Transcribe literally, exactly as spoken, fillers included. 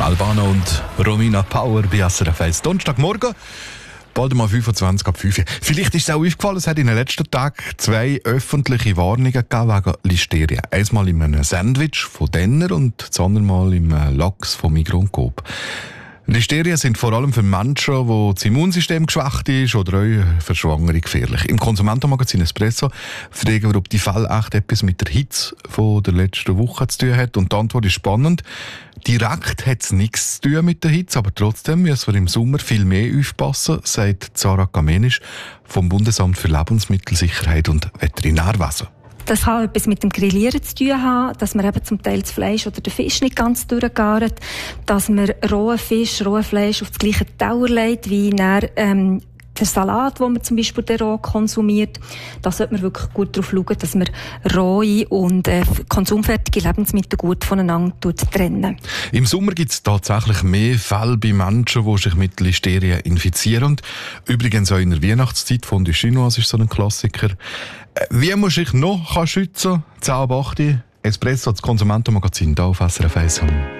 Albano und Romina Power bei S R F eins. Donnerstagmorgen, bald mal fünfundzwanzig ab fünf. Vielleicht ist es auch aufgefallen, es hat in den letzten Tagen zwei öffentliche Warnungen gegeben wegen Listeria. Einmal in einem Sandwich von Denner und das andere Mal im Lachs von Migros und Coop. Listerien sind vor allem für Menschen, wo das Immunsystem geschwächt ist oder auch für Schwangere gefährlich. Im Konsumentenmagazin Espresso fragen wir, ob die Fälle echt etwas mit der Hitze von der letzten Woche zu tun hat. Und die Antwort ist spannend. Direkt hat es nichts zu tun mit der Hitze, aber trotzdem müssen wir im Sommer viel mehr aufpassen, sagt Sarah Kamenisch vom Bundesamt für Lebensmittelsicherheit und Veterinärwesen. Das kann etwas mit dem Grillieren zu tun haben, dass man eben zum Teil das Fleisch oder den Fisch nicht ganz durchgart, dass man rohen Fisch, rohes Fleisch auf das gleiche Teller legt, wie dann, ähm, der Salat, den man zum Beispiel den roh konsumiert. Da sollte man wirklich gut darauf schauen, dass man rohe und äh, konsumfertige Lebensmittel gut voneinander trennen. Im Sommer gibt es tatsächlich mehr Fälle bei Menschen, die sich mit Listeria infizieren. Und übrigens auch in der Weihnachtszeit, Fondue Chinoise ist so ein Klassiker. Wie muss ich noch schützen? zehn ab acht Espresso, das Konsumentenmagazin hier auf S R F eins.